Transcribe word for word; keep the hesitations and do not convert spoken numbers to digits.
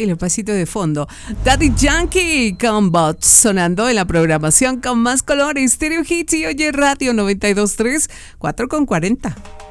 y los pasitos de fondo. Daddy Yankee con Bots sonando en la programación con más color, Stereo Hits y Oye Radio noventa y dos punto tres, cuatro con cuarenta.